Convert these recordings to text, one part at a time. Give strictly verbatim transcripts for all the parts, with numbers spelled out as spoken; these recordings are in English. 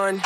one.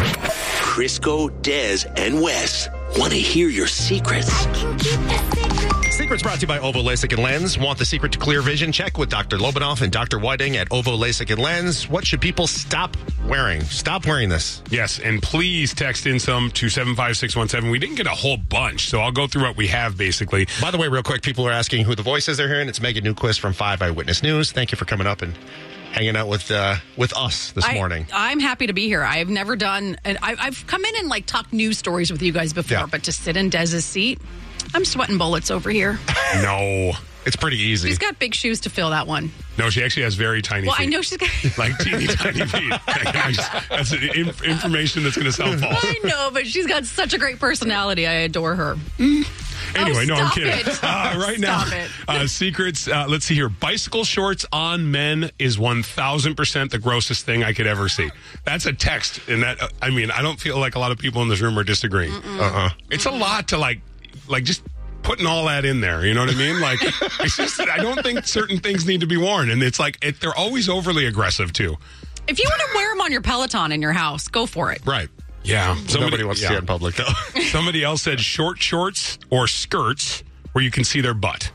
Crisco, Des, and Wes want to hear your secrets. I can keep a secret. Secrets brought to you by Ovo LASIK and Lens. Want the secret to clear vision? Check with Doctor Lobanoff and Doctor Whiting at Ovo LASIK and Lens. What should people stop wearing? Stop wearing this. Yes, and please text in some to seven five six one seven. We didn't get a whole bunch, so I'll go through what we have, basically. By the way, real quick, people are asking who the voices they're hearing. It's Megan Newquist from five Eyewitness News. Thank you for coming up and hanging out with uh, with us this I, morning. I'm happy to be here. I've never done, and I, I've come in and like talked news stories with you guys before, Yeah. but to sit in Dez's seat, I'm sweating bullets over here. No. It's pretty easy. She's got big shoes to fill that one. No, she actually has very tiny Well, feet. I know she's got. Like teeny tiny feet. I just- That's in- information that's going to sound false. I know, but she's got such a great personality. I adore her. Anyway, Oh, no, I'm stop kidding. it. Uh, right Stop now, it. uh, secrets. Uh, let's see here. Bicycle shorts on men is one thousand percent the grossest thing I could ever see. That's a text. And that, uh, I mean, I don't feel like a lot of people in this room are disagreeing. Uh-uh. It's a lot to like, like just putting all that in there. You know what I mean? Like, it's just, I don't think certain things need to be worn. And it's like, it, they're always overly aggressive too. If you want to wear them on your Peloton in your house, go for it. Right. Yeah. Nobody wants to see it in public, though. Somebody else said short shorts or skirts where you can see their butt.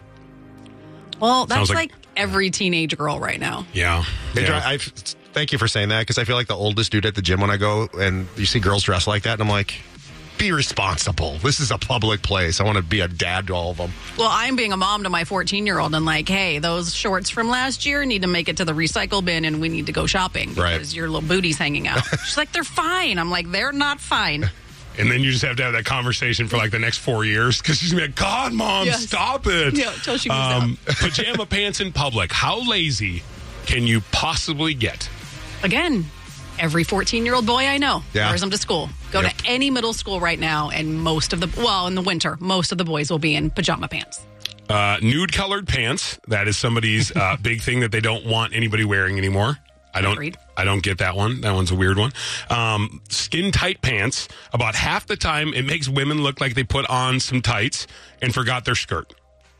Well, that's Sounds like, like- every teenage girl right now. Yeah. They yeah. dri- I've, thank you for saying that, because I feel like the oldest dude at the gym when I go and you see girls dressed like that, and I'm like, be responsible. This is a public place. I want to be a dad to all of them. Well, I'm being a mom to my fourteen-year-old and like, hey, those shorts from last year need to make it to the recycle bin and we need to go shopping because Right. your little booty's hanging out. She's like, they're fine. I'm like, they're not fine. And then you just have to have that conversation for like the next four years because she's gonna be like, God, Mom, Yes. stop it. Yeah, until she moves um, Pajama pants in public. How lazy can you possibly get? Again, every fourteen-year-old boy I know Yeah. wears them to school. Go Yep. to any middle school right now, and most of the, well, in the winter, most of the boys will be in pajama pants. Uh, nude colored pants. That is somebody's uh, big thing that they don't want anybody wearing anymore. I don't. Agreed. I don't get that one. That one's a weird one. Um, skin tight pants. About half the time, it makes women look like they put on some tights and forgot their skirt.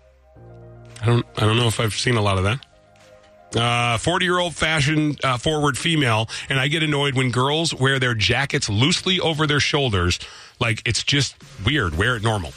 I don't. I don't know if I've seen a lot of that. Uh, forty-year-old fashion uh, forward female, and I get annoyed when girls wear their jackets loosely over their shoulders. Like, it's just weird. Wear it normal.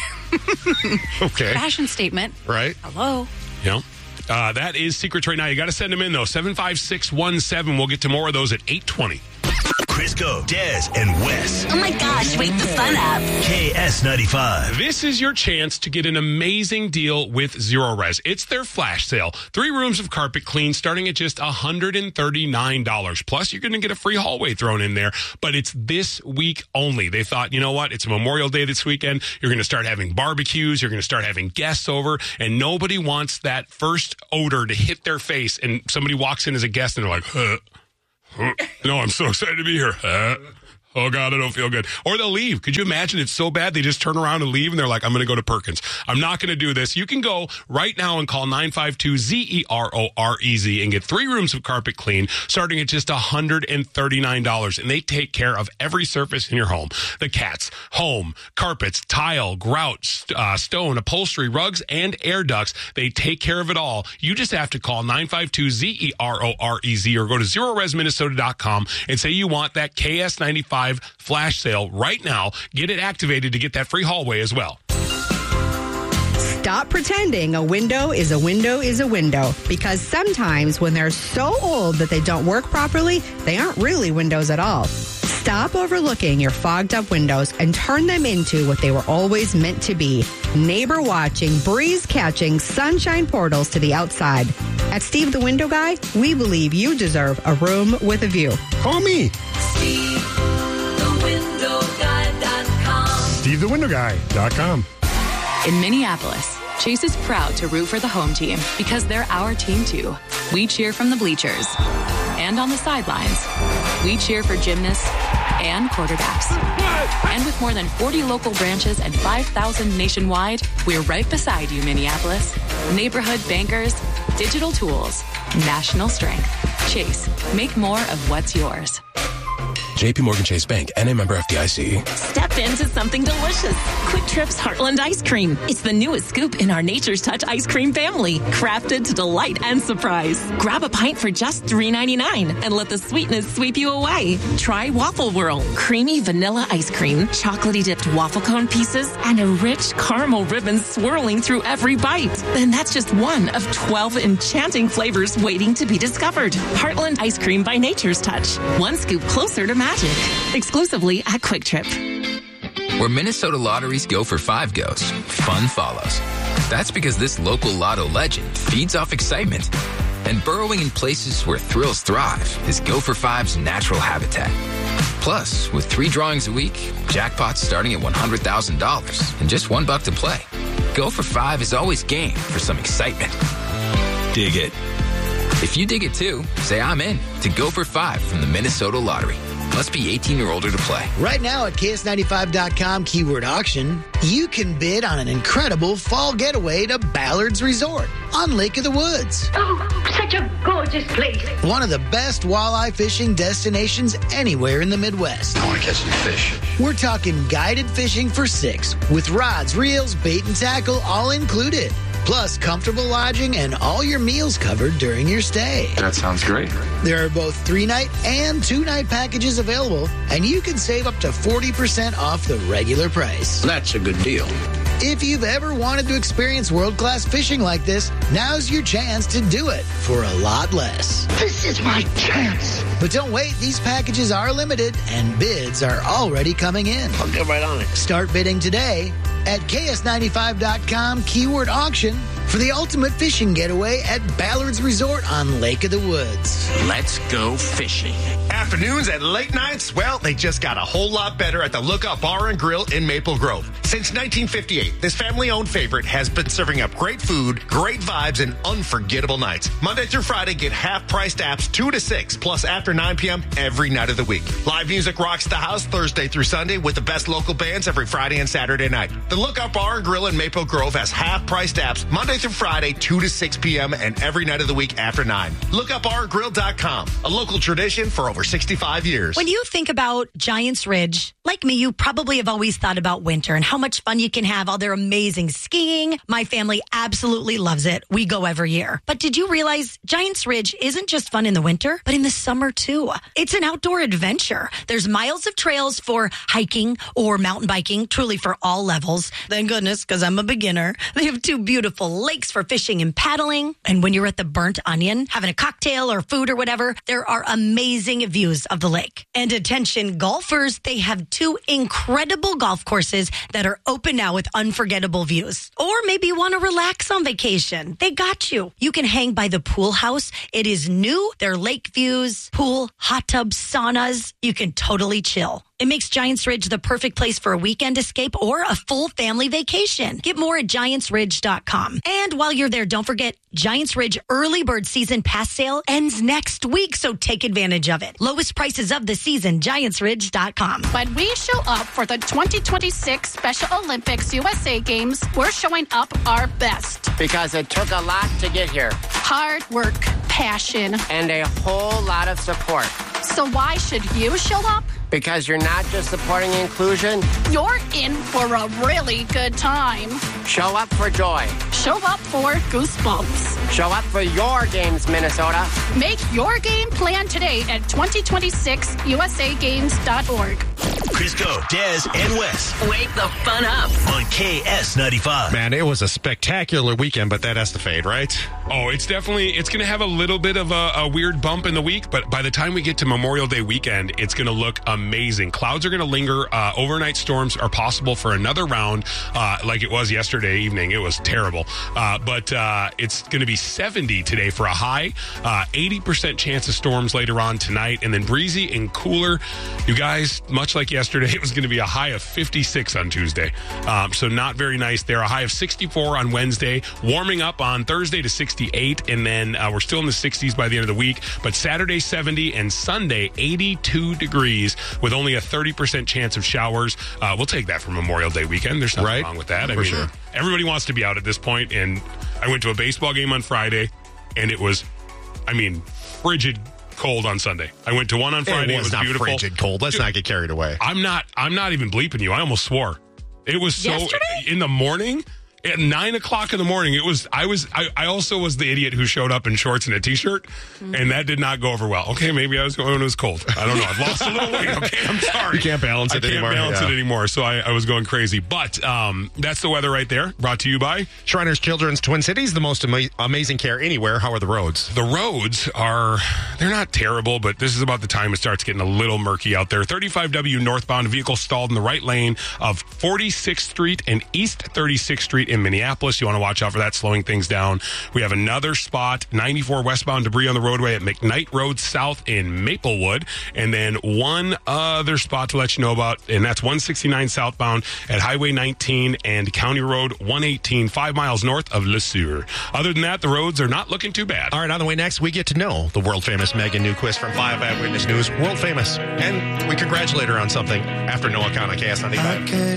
Okay. Fashion statement. Right? Hello. You know? Uh, that is secrets right now. You got to send them in, though. seven five six one seven. We'll get to more of those at eight twenty. Crisco, Des, and Wes. Oh my gosh, wake the sun up. K S ninety-five. This is your chance to get an amazing deal with Zero Res. It's their flash sale. Three rooms of carpet clean starting at just one hundred thirty-nine dollars. Plus, you're going to get a free hallway thrown in there. But it's this week only. They thought, you know what? It's Memorial Day this weekend. You're going to start having barbecues. You're going to start having guests over. And nobody wants that first odor to hit their face. And somebody walks in as a guest and they're like, huh. Huh. No, I'm so excited to be here. Huh? Oh, God, I don't feel good. Or they'll leave. Could you imagine? It's so bad they just turn around and leave, and they're like, I'm going to go to Perkins. I'm not going to do this. You can go right now and call nine five two Z E R O R E Z and get three rooms of carpet clean starting at just one hundred thirty-nine dollars. And they take care of every surface in your home. The cats, home, carpets, tile, grout, uh, stone, upholstery, rugs, and air ducts. They take care of it all. You just have to call nine five two Z E R O R E Z or go to zero res minnesota dot com and say you want that K S ninety-five flash sale right now. Get it activated to get that free hallway as well. Stop pretending a window is a window is a window, because sometimes when they're so old that they don't work properly, they aren't really windows at all. Stop overlooking your fogged up windows and turn them into what they were always meant to be: neighbor watching, breeze catching, sunshine portals to the outside. At Steve the Window Guy, we believe you deserve a room with a view. Call me. Steve the Window Guy dot com. Steve the Window Guy dot com. In Minneapolis, Chase is proud to root for the home team because they're our team too. We cheer from the bleachers and on the sidelines. We cheer for gymnasts and quarterbacks. And with more than forty local branches and five thousand nationwide, we're right beside you, Minneapolis. Neighborhood bankers, digital tools, national strength. Chase, make more of what's yours. J P Morgan Chase Bank, N A member F D I C. Step into something delicious. Quick Trip's Heartland Ice Cream. It's the newest scoop in our Nature's Touch ice cream family, crafted to delight and surprise. Grab a pint for just three ninety-nine and let the sweetness sweep you away. Try Waffle Whirl, creamy vanilla ice cream, chocolatey dipped waffle cone pieces, and a rich caramel ribbon swirling through every bite. And that's just one of twelve enchanting flavors waiting to be discovered. Heartland Ice Cream by Nature's Touch. One scoop closer to magic. Exclusively at Quick Trip. Where Minnesota lotteries go for five goes, fun follows. That's because this local lotto legend feeds off excitement. And burrowing in places where thrills thrive is Go for Five's natural habitat. Plus, with three drawings a week, jackpots starting at one hundred thousand dollars and just one buck to play. Go for Five is always game for some excitement. Dig it. If you dig it too, say I'm in to Go for Five from the Minnesota Lottery. Must be eighteen or older to play. Right now at K S ninety-five dot com keyword auction, you can bid on an incredible fall getaway to Ballard's Resort on Lake of the Woods. Oh, such a gorgeous place. One of the best walleye fishing destinations anywhere in the Midwest. I want to catch some fish. We're talking guided fishing for six with rods, reels, bait, and tackle all included. Plus comfortable lodging and all your meals covered during your stay. That sounds great. There are both three-night and two-night packages available, and you can save up to forty percent off the regular price. That's a good deal. If you've ever wanted to experience world-class fishing like this, now's your chance to do it for a lot less. This is my chance. But don't wait. These packages are limited, and bids are already coming in. I'll get right on it. Start bidding today at K S ninety-five dot com keyword auction for the ultimate fishing getaway at Ballard's Resort on Lake of the Woods. Let's go fishing. Afternoons and late nights, well, they just got a whole lot better at the Lookout Bar and Grill in Maple Grove. Since nineteen fifty-eight, this family-owned favorite has been serving up great food, great vibes, and unforgettable nights. Monday through Friday, get half-priced apps two to six, plus after nine p.m. every night of the week. Live music rocks the house Thursday through Sunday with the best local bands every Friday and Saturday night. The Lookout Bar and Grill in Maple Grove has half-priced apps Monday through Friday, two to six p.m. and every night of the week after nine. lookout bar grill dot com, a local tradition for over sixty-five years. When you think about Giants Ridge, like me, you probably have always thought about winter and how much fun you can have, all their amazing skiing. My family absolutely loves it. We go every year. But did you realize Giants Ridge isn't just fun in the winter, but in the summer too? It's an outdoor adventure. There's miles of trails for hiking or mountain biking, truly for all levels. Thank goodness, because I'm a beginner. They have two beautiful lakes for fishing and paddling. And when you're at the Burnt Onion, having a cocktail or food or whatever, there are amazing views of the lake. And attention golfers, they have two incredible golf courses that are open now with unforgettable views. Or maybe you want to relax on vacation. They got you. You can hang by the pool house. It is new. There are lake views, pool, hot tubs, saunas. You can totally chill. It makes Giants Ridge the perfect place for a weekend escape or a full family vacation. Get more at giants ridge dot com. And while you're there, don't forget Giants Ridge early bird season pass sale ends next week, so take advantage of it. Lowest prices of the season, giants ridge dot com. When we show up for the twenty twenty-six Special Olympics U S A Games, we're showing up our best. Because it took a lot to get here. Hard work, passion, and a whole lot of support. So why should you show up? Because you're not just supporting inclusion. You're in for a really good time. Show up for joy. Show up for goosebumps. Show up for your games, Minnesota. Make your game plan today at twenty twenty-six U S A games dot org. Crisco, Des, and Wes. Wake the fun up on K S ninety-five. Man, it was a spectacular weekend, but that has to fade, right? Oh, it's definitely, it's going to have a little bit of a, a weird bump in the week, but by the time we get to Memorial Day weekend, it's going to look amazing. Clouds are going to linger. Uh, overnight storms are possible for another round, uh, like it was yesterday evening. It was terrible. Uh, but uh, it's going to be seventy today for a high, uh, eighty percent chance of storms later on tonight, and then breezy and cooler. You guys, much like yesterday, it was going to be a high of fifty-six on Tuesday. Um, so not very nice there. A high of sixty-four on Wednesday, warming up on Thursday to sixty-eight, and then uh, we're still in the sixties by the end of the week. But Saturday, seventy, and Sunday, eighty-two degrees with only a thirty percent chance of showers. Uh, we'll take that for Memorial Day weekend. There's nothing right? wrong with that. I For mean, sure. Everybody wants to be out at this point, and I went to a baseball game on Friday, and it was, I mean, frigid cold on Sunday. I went to one on Friday. It was, it was not beautiful. frigid cold. Let's Dude, not get carried away. I'm not. I'm not even bleeping you. I almost swore. It was so Yesterday? in the morning. At nine o'clock in the morning, it was. I was. I, I also was the idiot who showed up in shorts and a t-shirt, Mm-hmm. and that did not go over well. Okay, maybe I was going when it was cold. I don't know. I've lost a little weight. Okay, I'm sorry. You can't balance it I can't anymore. balance Yeah. it anymore. So I, I was going crazy. But um, that's the weather right there. Brought to you by Shriners Children's Twin Cities, the most ama- amazing care anywhere. How are the roads? The roads are, they're not terrible, but this is about the time it starts getting a little murky out there. thirty-five W northbound, vehicle stalled in the right lane of forty-sixth Street and East thirty-sixth Street in Minneapolis. You want to watch out for that, slowing things down. We have another spot, ninety-four westbound debris on the roadway at McKnight Road South in Maplewood. And then one other spot to let you know about, and that's one sixty-nine southbound at Highway nineteen and County Road one eighteen, five miles north of Le Sueur. Other than that, the roads are not looking too bad. All right, on the way next, we get to know the world-famous Megan Newquist from five Eyewitness News. World-famous. And we congratulate her on something after Noah Khan on K S ninety-five.